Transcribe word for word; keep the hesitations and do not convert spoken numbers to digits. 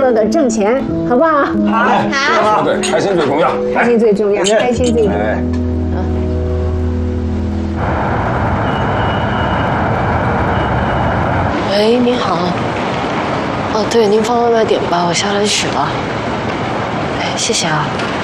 乐的挣钱，好不好？ 好，好，对，开心最重要， 开心最重要，开心最重要。 喂，您好。哦，对，您放外卖点吧，我下来取了。哎，谢谢啊。